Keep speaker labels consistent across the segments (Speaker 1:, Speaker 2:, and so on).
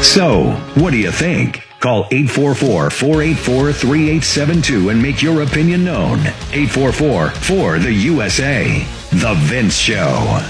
Speaker 1: So, what do you think? Call 844-484-3872 and make your opinion known. 844-4-the-USA. The Vince Show.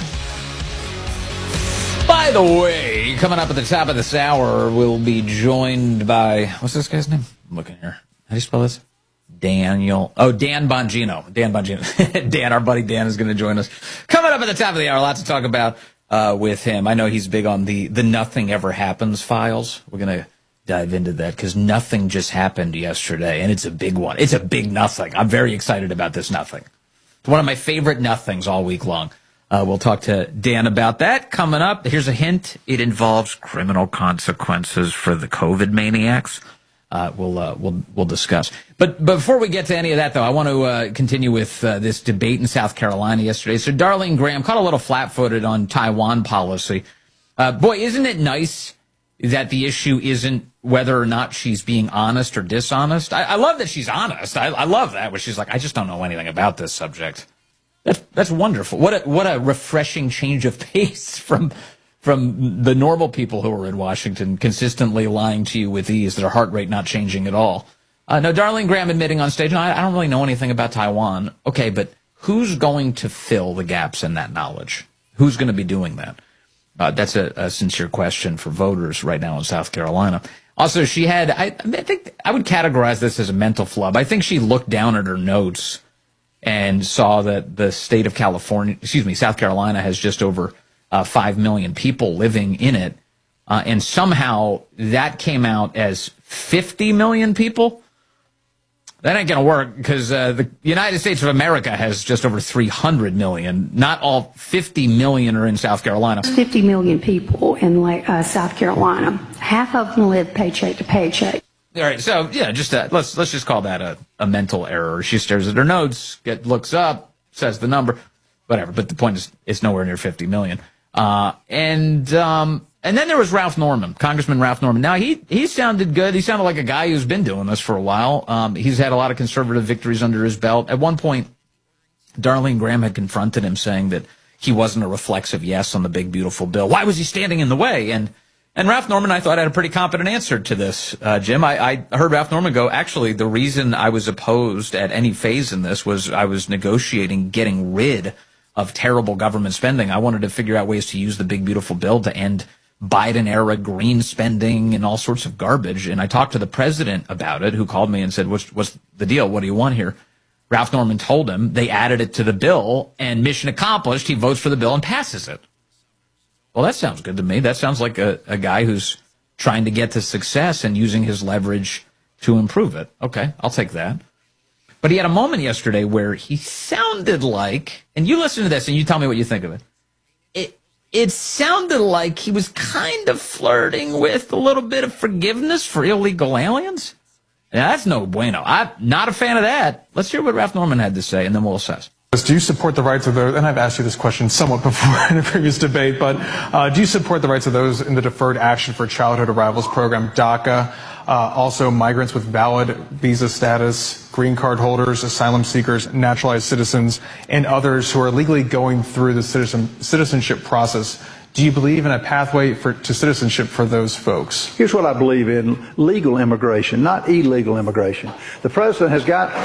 Speaker 2: By the way, coming up at the top of this hour, we'll be joined by, what's this guy's name? I'm looking here. How do you spell this? Dan Bongino. Dan Bongino. Dan, our buddy Dan, is going to join us. Coming up at the top of the hour, lots to talk about with him. I know he's big on the Nothing Ever Happens files. We're going to dive into that because nothing just happened yesterday, and it's a big one. It's a big nothing. I'm very excited about this nothing. It's one of my favorite nothings all week long. We'll talk to Dan about that coming up. Here's a hint. It involves criminal consequences for the COVID maniacs. We'll discuss. But before we get to any of that, though, I want to continue with this debate in South Carolina yesterday. So Darlene Graham caught a little flat-footed on Taiwan policy. Boy, isn't it nice that the issue isn't whether or not she's being honest or dishonest? I love that she's honest. I love that, where she's like, I just don't know anything about this subject. That's wonderful. What a refreshing change of pace from the normal people who are in Washington consistently lying to you with ease, their heart rate not changing at all. No, Darlene Graham admitting on stage, no, I don't really know anything about Taiwan. Okay, but who's going to fill the gaps in that knowledge? Who's going to be doing that? That's a sincere question for voters right now in South Carolina. Also, she had, I think I would categorize this as a mental flub. I think she looked down at her notes and saw that the state of South Carolina has just over 5 million people living in it. And somehow that came out as 50 million people. That ain't going to work because the United States of America has just over 300 million. Not all 50 million are in South Carolina.
Speaker 3: 50 million people in South Carolina. Half of them live paycheck to paycheck.
Speaker 2: All right, so yeah, just let's just call that a mental error. She stares at her notes, looks up, says the number, whatever. But the point is, it's nowhere near 50 million. And then there was Ralph Norman, Congressman Ralph Norman. Now he sounded good. He sounded like a guy who's been doing this for a while. He's had a lot of conservative victories under his belt. At one point, Darlene Graham had confronted him, saying that he wasn't a reflexive yes on the big beautiful bill. Why was he standing in the way? And Ralph Norman, I thought, had a pretty competent answer to this, Jim. I heard Ralph Norman go, actually, the reason I was opposed at any phase in this was I was negotiating getting rid of terrible government spending. I wanted to figure out ways to use the big, beautiful bill to end Biden-era green spending and all sorts of garbage. And I talked to the president about it, who called me and said, what's the deal? What do you want here? Ralph Norman told him. They added it to the bill, and mission accomplished. He votes for the bill and passes it. Well, that sounds good to me. That sounds like a guy who's trying to get to success and using his leverage to improve it. Okay, I'll take that. But he had a moment yesterday where he sounded like, and you listen to this and you tell me what you think of it. It sounded like he was kind of flirting with a little bit of forgiveness for illegal aliens. Now, that's no bueno. I'm not a fan of that. Let's hear what Ralph Norman had to say, and then we'll assess.
Speaker 4: Do you support the rights of those, and I've asked you this question somewhat before in a previous debate, but do you support the rights of those in the Deferred Action for Childhood Arrivals program, DACA, also migrants with valid visa status, green card holders, asylum seekers, naturalized citizens, and others who are legally going through the citizenship process? Do you believe in a pathway to citizenship for those folks?
Speaker 5: Here's what I believe in: legal immigration, not illegal immigration. The president has got,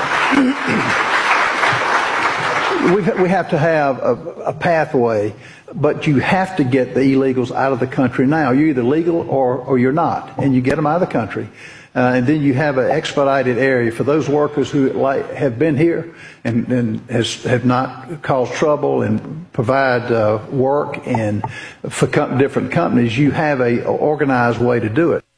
Speaker 5: we have to have a pathway, but you have to get the illegals out of the country now. You're either legal or you're not, and you get them out of the country. And then you have an expedited area for those workers who have been here and have not caused trouble and provide work and for different companies. You have a organized way to do it.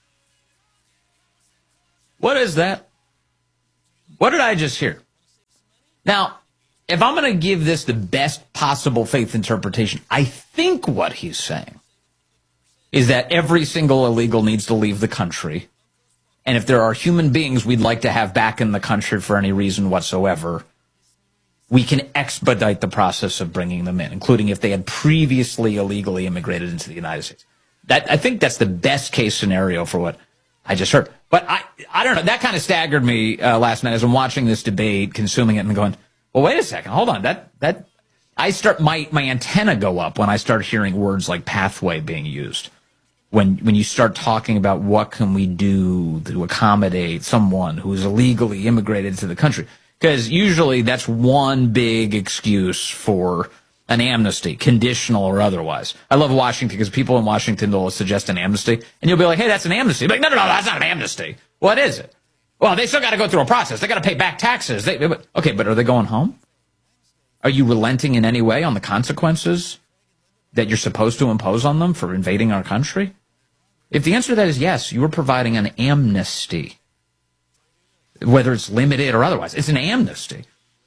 Speaker 2: What is that? What did I just hear? Now, if I'm going to give this the best possible faith interpretation, I think what he's saying is that every single illegal needs to leave the country. And if there are human beings we'd like to have back in the country for any reason whatsoever, we can expedite the process of bringing them in, including if they had previously illegally immigrated into the United States. I think that's the best case scenario for what I just heard. But I don't know. That kind of staggered me last night as I'm watching this debate, consuming it, and going, well, wait a second. Hold on. My antenna go up when I start hearing words like pathway being used. when you start talking about what can we do to accommodate someone who is illegally immigrated to the country. Because usually that's one big excuse for an amnesty, conditional or otherwise. I love Washington because people in Washington will suggest an amnesty, and you'll be like, hey, that's an amnesty. Like, no, that's not an amnesty. What is it? Well, they still got to go through a process. They got to pay back taxes. Okay, but are they going home? Are you relenting in any way on the consequences that you're supposed to impose on them for invading our country? If the answer to that is yes, you are providing an amnesty. Whether it's limited or otherwise, it's an amnesty.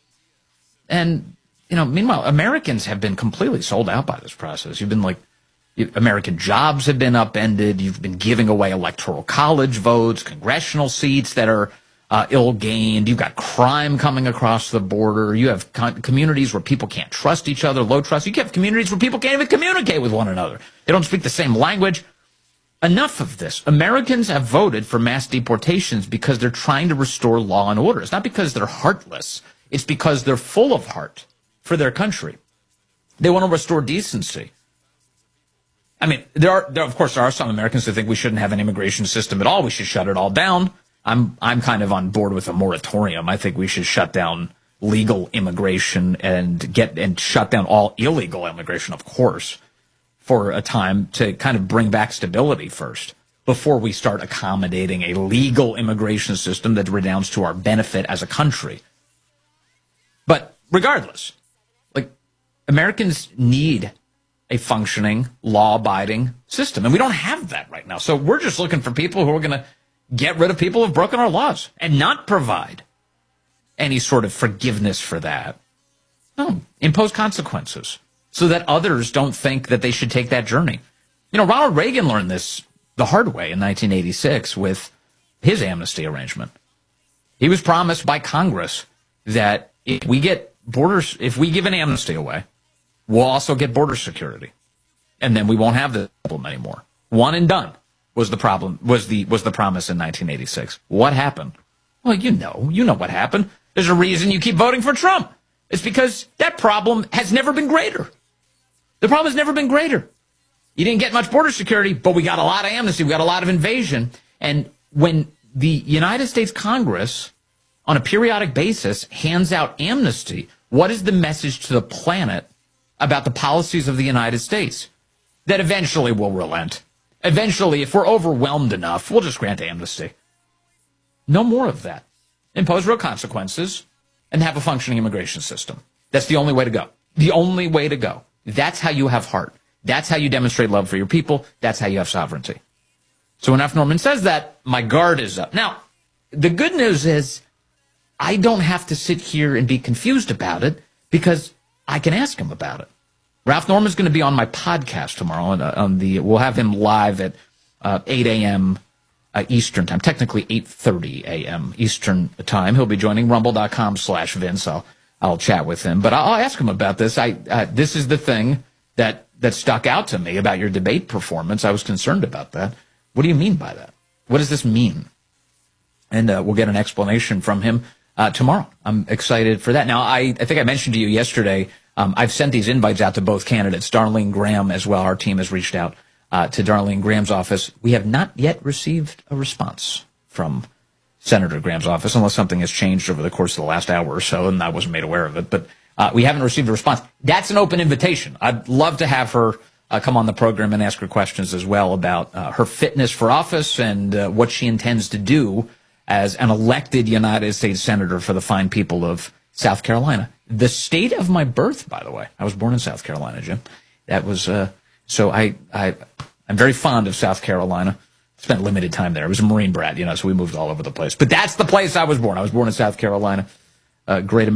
Speaker 2: And, meanwhile, Americans have been completely sold out by this process. You've been American jobs have been upended. You've been giving away electoral college votes, congressional seats that are ill-gained. You've got crime coming across the border. You have communities where people can't trust each other, low trust. You have communities where people can't even communicate with one another. They don't speak the same language. Enough of this. Americans have voted for mass deportations because they're trying to restore law and order. It's not because they're heartless. It's because they're full of heart for their country. They want to restore decency. I mean, there are some Americans who think we shouldn't have an immigration system at all. We should shut it all down. I'm kind of on board with a moratorium. I think we should shut down legal immigration and shut down all illegal immigration, of course, for a time to kind of bring back stability first before we start accommodating a legal immigration system that redounds to our benefit as a country. But regardless, Americans need a functioning, law-abiding system, and we don't have that right now. So we're just looking for people who are going to get rid of people who have broken our laws and not provide any sort of forgiveness for that. No, impose consequences so that others don't think that they should take that journey. Ronald Reagan learned this the hard way in 1986 with his amnesty arrangement. He was promised by Congress that if we give an amnesty away, we'll also get border security. And then we won't have the problem anymore. One and done was the problem, was the promise in 1986. What happened? Well, you know what happened. There's a reason you keep voting for Trump. It's because that problem has never been greater. The problem has never been greater. You didn't get much border security, but we got a lot of amnesty. We got a lot of invasion. And when the United States Congress, on a periodic basis, hands out amnesty, what is the message to the planet about the policies of the United States? That eventually we'll relent. Eventually, if we're overwhelmed enough, we'll just grant amnesty. No more of that. Impose real consequences and have a functioning immigration system. That's the only way to go. The only way to go. That's how you have heart. That's how you demonstrate love for your people. That's how you have sovereignty. So when Ralph Norman says that, my guard is up. Now, the good news is I don't have to sit here and be confused about it because I can ask him about it. Ralph Norman's going to be on my podcast tomorrow. We'll have him live at 8 a.m. Eastern time, technically 8:30 a.m. Eastern time. He'll be joining rumble.com/Vince. I'll chat with him, but I'll ask him about this. This is the thing that stuck out to me about your debate performance. I was concerned about that. What do you mean by that? What does this mean? And we'll get an explanation from him tomorrow. I'm excited for that. Now, I think I mentioned to you yesterday, I've sent these invites out to both candidates, Darlene Graham as well. Our team has reached out to Darlene Graham's office. We have not yet received a response from Senator Graham's office, unless something has changed over the course of the last hour or so, and I wasn't made aware of it. But we haven't received a response. That's an open invitation. I'd love to have her come on the program and ask her questions as well about her fitness for office and what she intends to do as an elected United States Senator for the fine people of South Carolina. The state of my birth, by the way. I was born in South Carolina, Jim. That was so I'm very fond of South Carolina. Spent limited time there. I was a Marine brat, so we moved all over the place. But that's the place I was born. I was born in South Carolina. Great